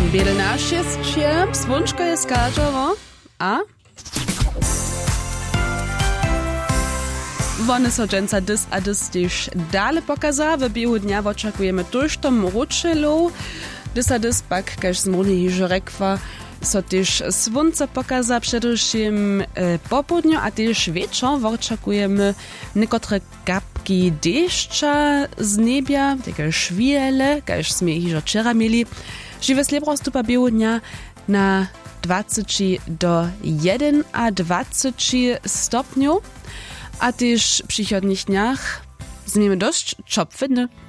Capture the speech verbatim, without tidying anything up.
Bielna šestčie, słonczko jest skarżowo, a? Wony so dżęca dys a dys też dale pokaza. W biegu dnia oczekujemy tużtom ruczelu. Dys a dys pak, każ z murni hiżo rekwa, so też słońce pokaza przedewším e, popodniu, a też wieczor oczekujemy niekotre kapki deszcza z niebia, takie szwiele, każ sme hiżo wczera mieli. Živé slibro stupa biegu dnia na dwadzieścia do jedenadvadzieścia stopniów, a też w przychodnich dniach zmiemy dość czopwydny.